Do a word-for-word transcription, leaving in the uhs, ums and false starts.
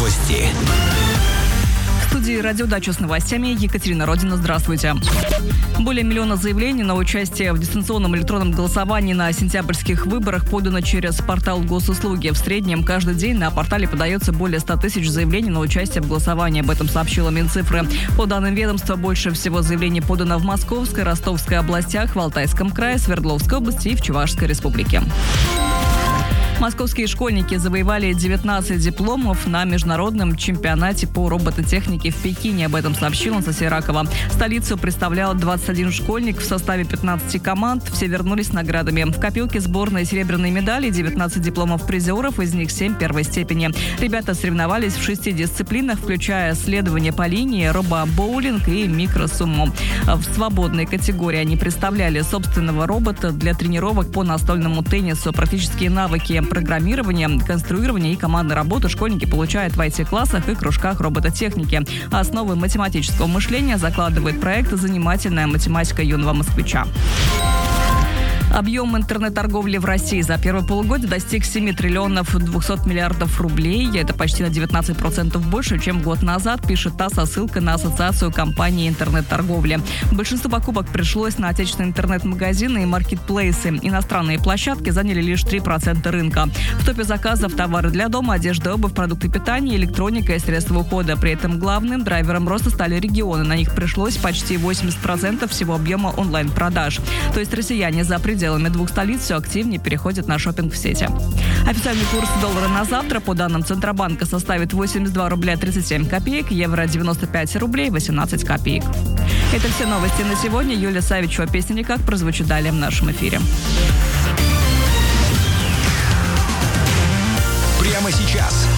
Новости. В студии «Радиодача» с новостями Екатерина Родина. Здравствуйте. Более миллиона заявлений на участие в дистанционном электронном голосовании на сентябрьских выборах подано через портал госуслуги. В среднем каждый день на портале подается более ста тысяч заявлений на участие в голосовании. Об этом сообщила Минцифры. По данным ведомства, больше всего заявлений подано в Московской, Ростовской областях, в Алтайском крае, Свердловской области и в Чувашской республике. Московские школьники завоевали девятнадцать дипломов на международном чемпионате по робототехнике в Пекине. Об этом сообщила Анастасия Ракова. Столицу представлял двадцать один школьник в составе пятнадцати команд. Все вернулись с наградами. В копилке сборной серебряные медали, девятнадцать дипломов призеров, из них семь первой степени. Ребята соревновались в шести дисциплинах, включая следование по линии, робо-боулинг и микросуммо. В свободной категории они представляли собственного робота для тренировок по настольному теннису. Практические навыки программирования, конструирования и командной работы школьники получают в ай ти-классах и кружках робототехники. Основы математического мышления закладывает проект «Занимательная математика юного москвича». Объем интернет-торговли в России за первое полугодие достиг семи триллионов двухсот миллиардов рублей. Это почти на девятнадцать процентов больше, чем год назад, пишет ТАСС со ссылкой на Ассоциацию компаний интернет-торговли. Большинство покупок пришлось на отечественные интернет-магазины и маркетплейсы. Иностранные площадки заняли лишь три процента рынка. В топе заказов товары для дома, одежда, обувь, продукты питания, электроника и средства ухода. При этом главным драйвером роста стали регионы. На них пришлось почти восемьдесят процентов всего объема онлайн-продаж. То есть россияне за пределами пределами двух столиц все активнее переходят на шопинг в сети. Официальный курс доллара на завтра, по данным Центробанка, составит восемьдесят два рубля тридцать семь копеек, евро девяносто пять рублей восемнадцать копеек. Это все новости на сегодня. Юлия Савичева, песня «Никак» прозвучит далее в нашем эфире. Прямо сейчас